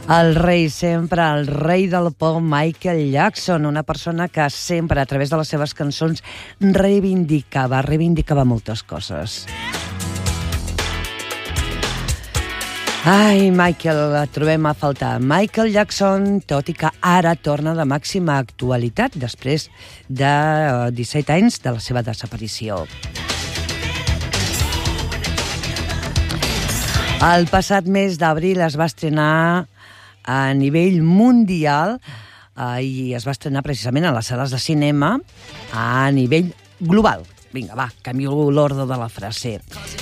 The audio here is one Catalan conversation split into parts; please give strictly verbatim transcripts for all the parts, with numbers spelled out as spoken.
El rei sempre, el rei del pop, Michael Jackson, una persona que sempre, a través de les seves cançons, reivindicava, reivindicava moltes coses. Ai, Michael, et trobem a faltar. Michael Jackson, tot i que ara torna de màxima actualitat després de disset anys de la seva desaparició. El passat mes d'abril es va estrenar a nivell mundial eh, i es va estrenar precisament a les sales de cinema a nivell global. Vinga, va, canvio l'ordre de la frase.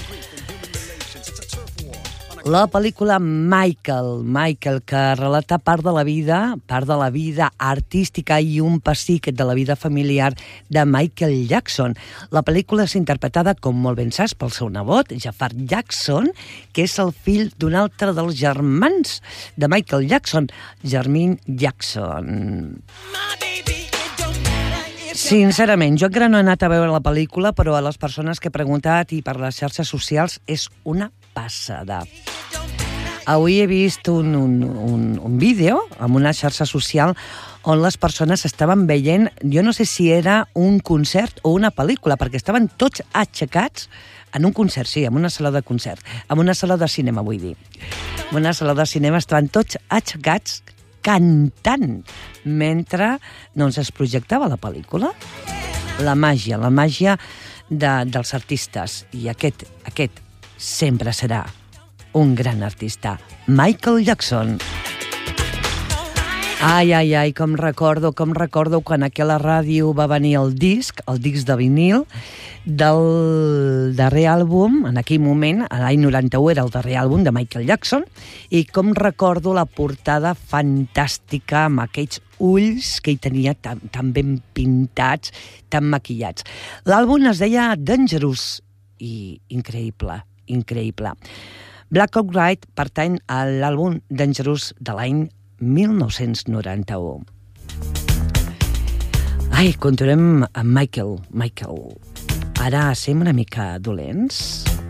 La pel·lícula Michael, Michael, que relata part de la vida, part de la vida artística i un pessic de la vida familiar de Michael Jackson. La pel·lícula és interpretada, com molt ben saps, pel seu nebot, Jafar Jackson, que és el fill d'un altre dels germans de Michael Jackson, Jermaine Jackson. Sincerament, jo encara no he anat a veure la pel·lícula, però a les persones que he preguntat i per les xarxes socials és una passada. Avui he vist un, un, un, un vídeo amb una xarxa social on les persones estaven veient, jo no sé si era un concert o una pel·lícula, perquè estaven tots aixecats en un concert, sí, en una sala de concert, en una sala de cinema, vull dir. En una sala de cinema estaven tots aixecats cantant mentre doncs, es projectava la pel·lícula. La màgia, la màgia de, dels artistes. I aquest, aquest sempre serà un gran artista, Michael Jackson. Ai, ai, ai, com recordo, com recordo quan aquí a la ràdio va venir el disc, el disc de vinil, del darrer àlbum, en aquell moment, a l'any noranta-u era el darrer àlbum de Michael Jackson, i com recordo la portada fantàstica amb aquells ulls que hi tenia tan, tan ben pintats, tan maquillats. L'àlbum es deia Dangerous i increïble, increïble. Black or White pertany a l'àlbum Dangerous de l'any mil nou-cents noranta-u. Ai, continuem amb Michael, Michael. Ara sembla una mica dolents.